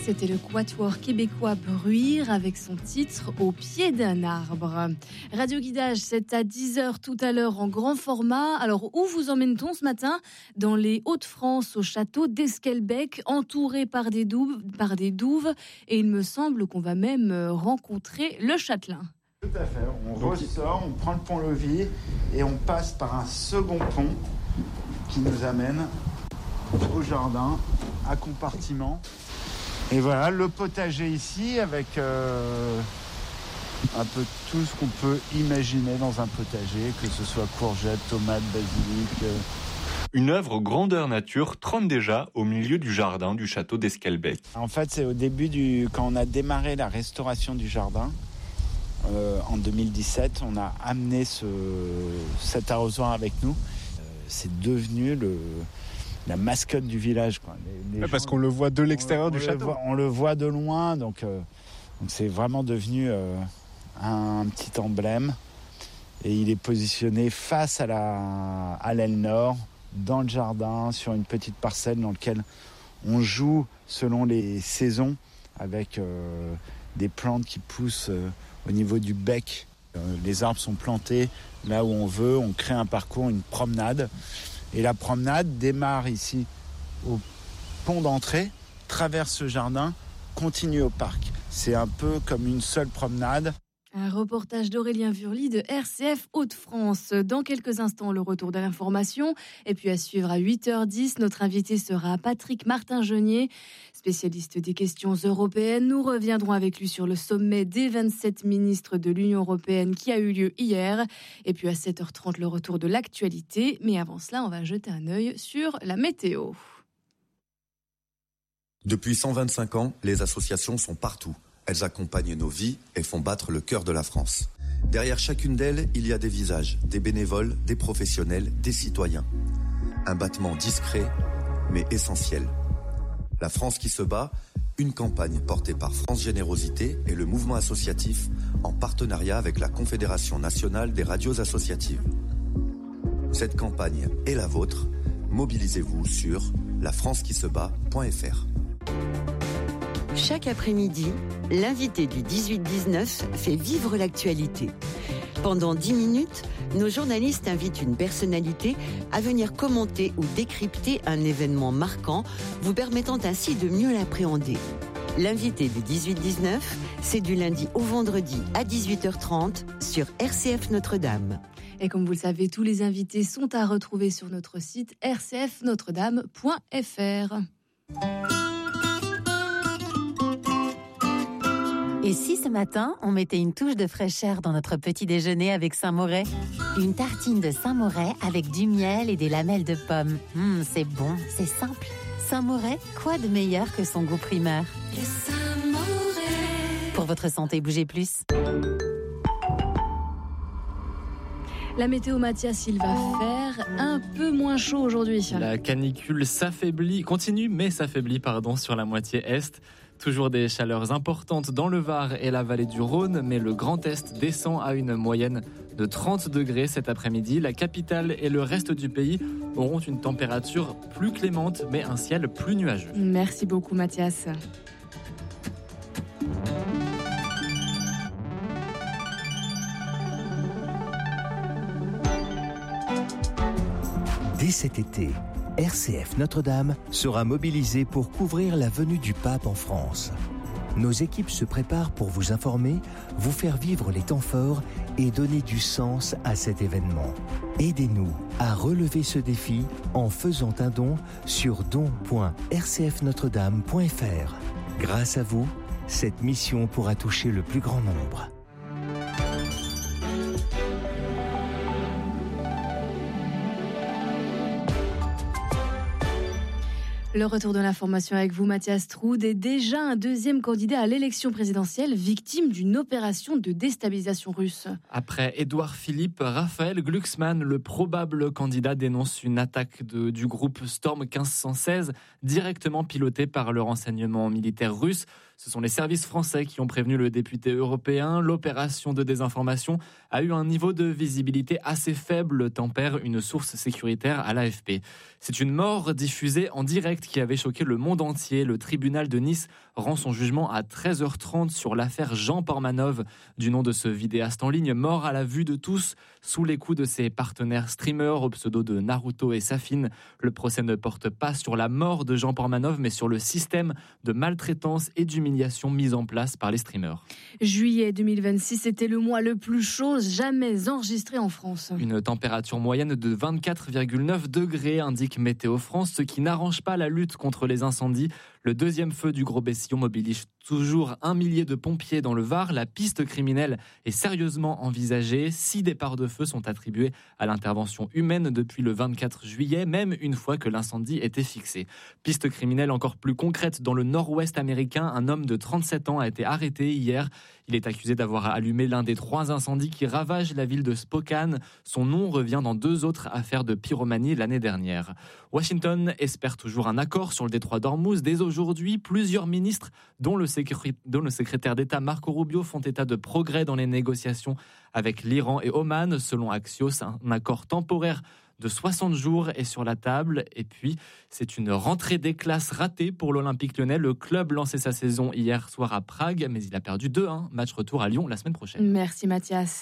C'était le quatuor québécois Bruire avec son titre Au pied d'un arbre. Radio Guidage, c'est à 10h tout à l'heure en grand format. Alors, où vous emmène-t-on ce matin ? Dans les Hauts-de-France, au château d'Esquelbecq, entouré par des douves. Et il me semble qu'on va même rencontrer le châtelain. Tout à fait. On ressort, on prend le pont-levis et on passe par un second pont qui nous amène au jardin, à compartiment. Et voilà, le potager ici avec un peu tout ce qu'on peut imaginer dans un potager, que ce soit courgettes, tomates, basilic. Une œuvre grandeur nature trône déjà au milieu du jardin du château d'Esquelbecq. En fait, c'est au début quand on a démarré la restauration du jardin. En 2017, on a amené cet arrosoir avec nous. C'est devenu la mascotte du village, quoi. Les gens, parce qu'on le voit de l'extérieur du château. On le voit de loin, donc c'est vraiment devenu un petit emblème. Et il est positionné face à l'aile nord, dans le jardin, sur une petite parcelle dans laquelle on joue selon les saisons, avec des plantes qui poussent au niveau du bec. Les arbres sont plantés là où on veut, on crée un parcours, une promenade. Et la promenade démarre ici au pont d'entrée, traverse ce jardin, continue au parc. C'est un peu comme une seule promenade. Un reportage d'Aurélien Vurly de RCF Hauts-de-France. Dans quelques instants, le retour de l'information. Et puis à suivre à 8h10, notre invité sera Patrick Martin-Genier, spécialiste des questions européennes. Nous reviendrons avec lui sur le sommet des 27 ministres de l'Union européenne qui a eu lieu hier. Et puis à 7h30, le retour de l'actualité. Mais avant cela, on va jeter un œil sur la météo. Depuis 125 ans, les associations sont partout. Elles accompagnent nos vies et font battre le cœur de la France. Derrière chacune d'elles, il y a des visages, des bénévoles, des professionnels, des citoyens. Un battement discret, mais essentiel. La France qui se bat, une campagne portée par France Générosité et le mouvement associatif en partenariat avec la Confédération nationale des radios associatives. Cette campagne est la vôtre. Mobilisez-vous sur lafrancequisebat.fr. Chaque après-midi, l'invité du 18-19 fait vivre l'actualité. Pendant 10 minutes, nos journalistes invitent une personnalité à venir commenter ou décrypter un événement marquant, vous permettant ainsi de mieux l'appréhender. L'invité du 18-19, c'est du lundi au vendredi à 18h30 sur RCF Notre-Dame. Et comme vous le savez, tous les invités sont à retrouver sur notre site rcfnotredame.fr. Et si ce matin, on mettait une touche de fraîcheur dans notre petit déjeuner avec Saint-Moret ? Une tartine de Saint-Moret avec du miel et des lamelles de pommes. C'est bon, c'est simple. Saint-Moret, quoi de meilleur que son goût primaire ? Le Saint-Moret. Pour votre santé, bougez plus. La météo, Mathias, il va faire un peu moins chaud aujourd'hui. La canicule continue, mais s'affaiblit sur la moitié est. Toujours des chaleurs importantes dans le Var et la vallée du Rhône, mais le Grand Est descend à une moyenne de 30 degrés cet après-midi. La capitale et le reste du pays auront une température plus clémente, mais un ciel plus nuageux. Merci beaucoup, Mathias. Dès cet été, RCF Notre-Dame sera mobilisée pour couvrir la venue du pape en France. Nos équipes se préparent pour vous informer, vous faire vivre les temps forts et donner du sens à cet événement. Aidez-nous à relever ce défi en faisant un don sur don.rcfnotredame.fr. Grâce à vous, cette mission pourra toucher le plus grand nombre. Le retour de l'information avec vous, Mathias Troud, est déjà un deuxième candidat à l'élection présidentielle victime d'une opération de déstabilisation russe. Après Édouard Philippe, Raphaël Glucksmann, le probable candidat, dénonce une attaque du groupe Storm 1516, directement piloté par le renseignement militaire russe, Ce sont les services français qui ont prévenu le député européen. L'opération de désinformation a eu un niveau de visibilité assez faible, tempère une source sécuritaire à l'AFP. C'est une mort diffusée en direct qui avait choqué le monde entier. Le tribunal de Nice rend son jugement à 13h30 sur l'affaire Jean Portmanov, du nom de ce vidéaste en ligne, mort à la vue de tous, sous les coups de ses partenaires streamers au pseudo de Naruto et Safin. Le procès ne porte pas sur la mort de Jean Portmanov, mais sur le système de maltraitance et d'humiliation mis en place par les streamers. Juillet 2026 était le mois le plus chaud jamais enregistré en France. Une température moyenne de 24,9 degrés, indique Météo France, ce qui n'arrange pas la lutte contre les incendies. Le deuxième feu du Gros-Bessillon mobilise toujours 1 millier de pompiers dans le Var. La piste criminelle est sérieusement envisagée. 6 départs de feu sont attribués à l'intervention humaine depuis le 24 juillet, même une fois que l'incendie était fixé. Piste criminelle encore plus concrète dans le nord-ouest américain. Un homme de 37 ans a été arrêté hier. Il est accusé d'avoir allumé l'un des 3 incendies qui ravagent la ville de Spokane. Son nom revient dans 2 autres affaires de pyromanie l'année dernière. Washington espère toujours un accord sur le détroit d'Ormuz. Dès aujourd'hui, plusieurs ministres, dont le secrétaire d'État Marco Rubio, font état de progrès dans les négociations avec l'Iran et Oman. Selon Axios, un accord temporaire de 60 jours est sur la table. Et puis, c'est une rentrée des classes ratée pour l'Olympique Lyonnais. Le club lançait sa saison hier soir à Prague, mais il a perdu 2-1. Match retour à Lyon la semaine prochaine. Merci Mathias.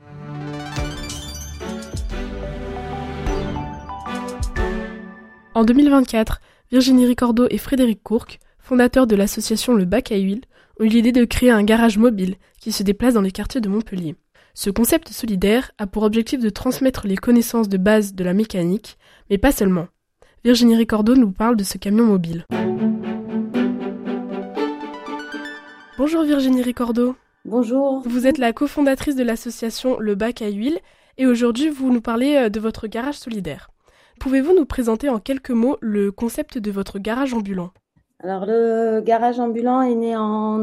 En 2024, Virginie Ricordo et Frédéric Courc, fondateurs de l'association Le Bac à Huile, ont eu l'idée de créer un garage mobile qui se déplace dans les quartiers de Montpellier. Ce concept solidaire a pour objectif de transmettre les connaissances de base de la mécanique, mais pas seulement. Virginie Ricordo nous parle de ce camion mobile. Bonjour Virginie Ricordo. Bonjour. Vous êtes la cofondatrice de l'association Le Bac à Huile et aujourd'hui vous nous parlez de votre garage solidaire. Pouvez-vous nous présenter en quelques mots le concept de votre garage ambulant ? Alors le garage ambulant est né en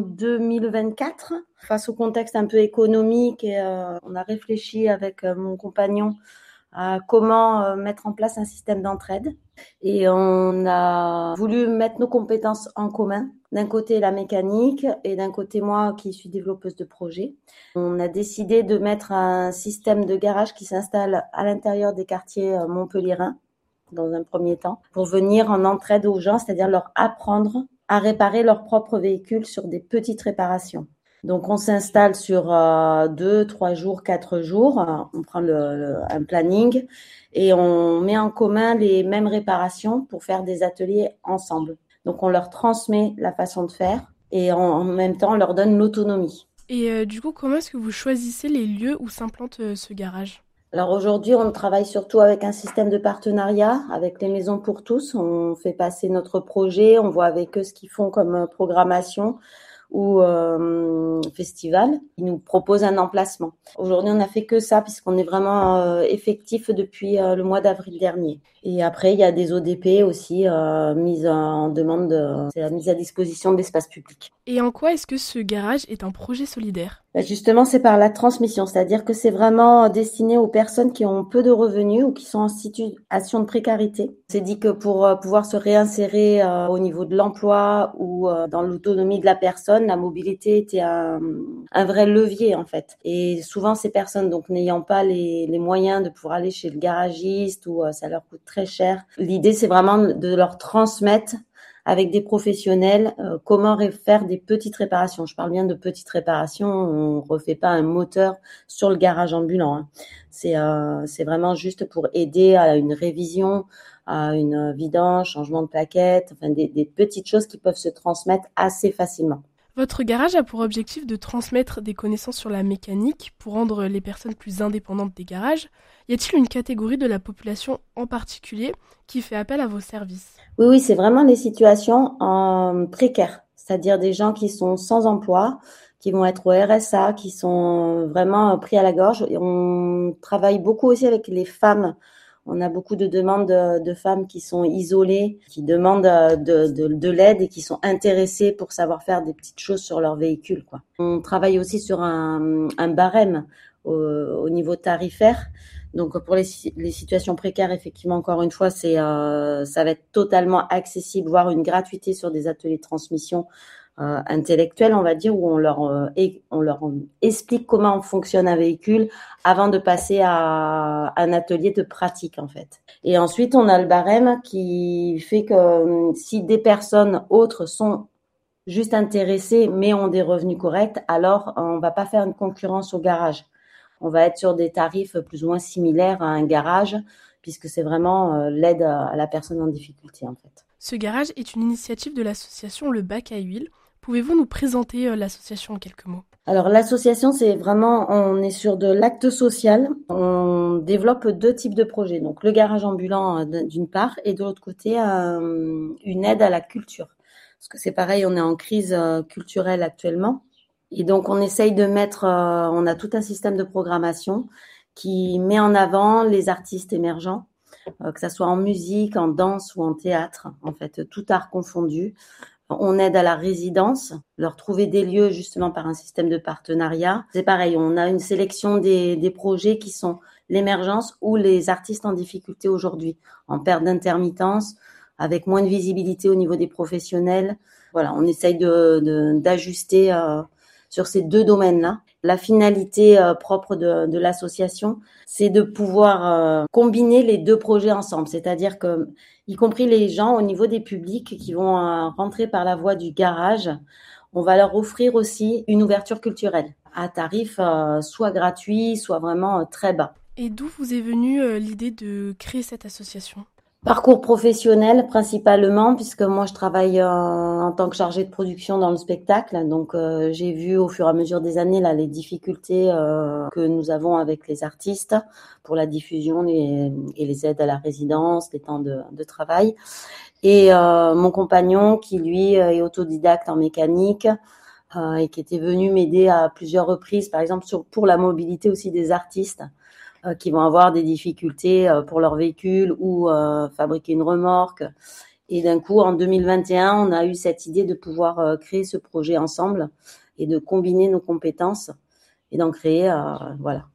2024 face au contexte un peu économique et on a réfléchi avec mon compagnon à comment mettre en place un système d'entraide et on a voulu mettre nos compétences en commun. D'un côté la mécanique et d'un côté moi qui suis développeuse de projet. On a décidé de mettre un système de garage qui s'installe à l'intérieur des quartiers montpelliérains dans un premier temps, pour venir en entraide aux gens, c'est-à-dire leur apprendre à réparer leur propre véhicule sur des petites réparations. Donc on s'installe sur 2, 3 jours, 4 jours, on prend un planning et on met en commun les mêmes réparations pour faire des ateliers ensemble. Donc on leur transmet la façon de faire et en même temps on leur donne l'autonomie. Et du coup, comment est-ce que vous choisissez les lieux où s'implante ce garage ? Alors aujourd'hui, on travaille surtout avec un système de partenariat avec les Maisons pour tous. On fait passer notre projet, on voit avec eux ce qu'ils font comme programmation ou festival. Ils nous proposent un emplacement. Aujourd'hui, on n'a fait que ça puisqu'on est vraiment effectif depuis le mois d'avril dernier. Et après, il y a des ODP aussi mises en demande, c'est la mise à disposition de l'espace public. Et en quoi est-ce que ce garage est un projet solidaire ? Justement, c'est par la transmission, c'est-à-dire que c'est vraiment destiné aux personnes qui ont peu de revenus ou qui sont en situation de précarité. C'est dit que pour pouvoir se réinsérer au niveau de l'emploi ou dans l'autonomie de la personne, la mobilité était un vrai levier en fait. Et souvent, ces personnes, donc n'ayant pas les moyens de pouvoir aller chez le garagiste ou ça leur coûte très cher, l'idée c'est vraiment de leur transmettre avec des professionnels, comment faire des petites réparations. Je parle bien de petites réparations, on refait pas un moteur sur le garage ambulant. Hein. C'est vraiment juste pour aider à une révision, à une vidange, changement de plaquettes, enfin des petites choses qui peuvent se transmettre assez facilement. Votre garage a pour objectif de transmettre des connaissances sur la mécanique pour rendre les personnes plus indépendantes des garages. Y a-t-il une catégorie de la population en particulier qui fait appel à vos services ? Oui, c'est vraiment des situations précaires, c'est-à-dire des gens qui sont sans emploi, qui vont être au RSA, qui sont vraiment pris à la gorge. Et on travaille beaucoup aussi avec les femmes. On a beaucoup de demandes de femmes qui sont isolées, qui demandent de l'aide et qui sont intéressées pour savoir faire des petites choses sur leur véhicule, quoi. On travaille aussi sur un barème au niveau tarifaire, Donc pour les situations précaires, effectivement, encore une fois, ça va être totalement accessible, voire une gratuité sur des ateliers de transmission intellectuelle, on va dire, où on leur explique comment fonctionne un véhicule avant de passer à un atelier de pratique, en fait. Et ensuite, on a le barème qui fait que si des personnes autres sont juste intéressées mais ont des revenus corrects, alors on va pas faire une concurrence au garage. On va être sur des tarifs plus ou moins similaires à un garage, puisque c'est vraiment l'aide à la personne en difficulté, en fait. Ce garage est une initiative de l'association Le Bac à Huile. Pouvez-vous nous présenter l'association en quelques mots ? Alors l'association, c'est vraiment, on est sur de l'acte social. On développe 2 types de projets. Donc le garage ambulant d'une part, et de l'autre côté, une aide à la culture. Parce que c'est pareil, on est en crise culturelle actuellement. Et donc on essaye de mettre, on a tout un système de programmation qui met en avant les artistes émergents, que ça soit en musique, en danse ou en théâtre, en fait, tout art confondu. On aide à la résidence, leur trouver des lieux justement par un système de partenariat. C'est pareil, on a une sélection des projets qui sont l'émergence ou les artistes en difficulté aujourd'hui, en perte d'intermittence, avec moins de visibilité au niveau des professionnels. Voilà, on essaye d'ajuster sur ces 2 domaines-là. La finalité propre de l'association, c'est de pouvoir combiner les 2 projets ensemble, c'est-à-dire que, y compris les gens au niveau des publics qui vont rentrer par la voie du garage, on va leur offrir aussi une ouverture culturelle à tarif soit gratuit, soit vraiment très bas. Et d'où vous est venue l'idée de créer cette association ? Parcours professionnel principalement, puisque moi je travaille en tant que chargée de production dans le spectacle, donc j'ai vu au fur et à mesure des années là les difficultés que nous avons avec les artistes pour la diffusion et les aides à la résidence, les temps de travail. Et mon compagnon qui lui est autodidacte en mécanique et qui était venu m'aider à plusieurs reprises, par exemple pour la mobilité aussi des artistes qui vont avoir des difficultés pour leur véhicule ou fabriquer une remorque. Et d'un coup, en 2021, on a eu cette idée de pouvoir créer ce projet ensemble et de combiner nos compétences et d'en créer un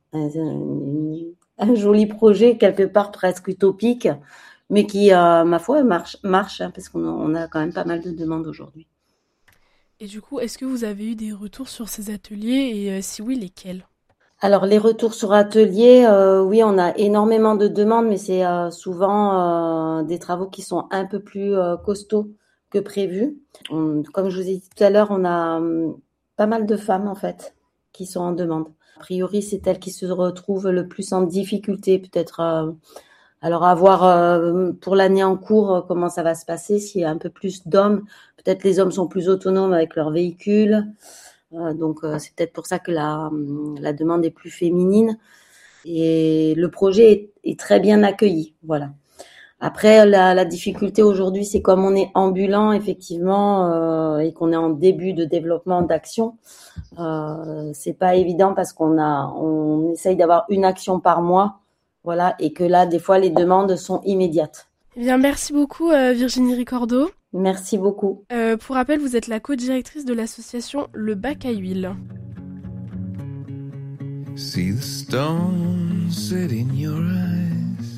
joli projet, quelque part presque utopique, mais qui, ma foi, marche parce qu'on a quand même pas mal de demandes aujourd'hui. Et du coup, est-ce que vous avez eu des retours sur ces ateliers et si oui, lesquels ? Alors les retours sur atelier, oui, on a énormément de demandes, mais c'est souvent des travaux qui sont un peu plus costauds que prévu. Comme je vous ai dit tout à l'heure, on a pas mal de femmes en fait qui sont en demande. A priori, c'est elles qui se retrouvent le plus en difficulté, peut-être. Alors à voir pour l'année en cours comment ça va se passer. S'il y a un peu plus d'hommes, peut-être les hommes sont plus autonomes avec leur véhicule. Donc c'est peut-être pour ça que la demande est plus féminine et le projet est très bien accueilli. Voilà. Après la difficulté aujourd'hui, c'est comme on est ambulant effectivement et qu'on est en début de développement d'action, c'est pas évident parce on essaye d'avoir une action par mois, voilà, et que là des fois les demandes sont immédiates. Eh bien, merci beaucoup Virginie Ricordo. Merci beaucoup. Pour rappel, vous êtes la co-directrice de l'association Le Bac à Huile. See the stone set in your eyes.